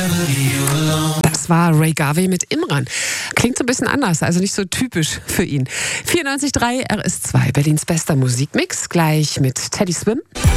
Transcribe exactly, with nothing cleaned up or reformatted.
Das war Ray Garvey mit Imran. Klingt so ein bisschen anders, also nicht so typisch für ihn. vierundneunzig Komma drei R S zwei, Berlins bester Musikmix, gleich mit Teddy Swim.